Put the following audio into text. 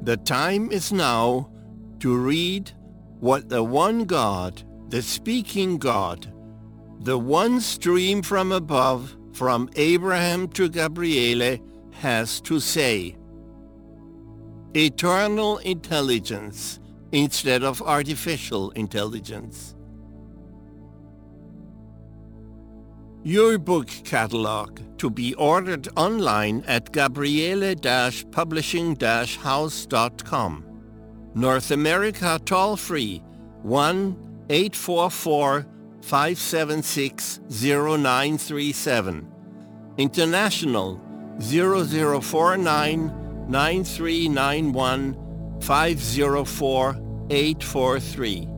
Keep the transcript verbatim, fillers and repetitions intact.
The time is now to read what the one God, the speaking God, the one stream from above, from Abraham to Gabriele, has to say. Eternal intelligence instead of artificial intelligence. Your book catalog to be ordered online at gabriele dash publishing dash house dot com. North America toll-free one eight four four, five seven six, zero nine three seven. International zero zero four nine, nine three nine one, five zero four, eight four three.